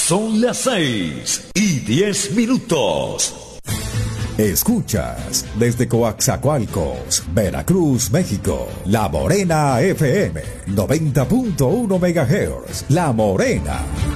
Son las 6:10. Escuchas desde Coaxacualcos, Veracruz, México, La Morena FM, 90.1 MHz. La Morena.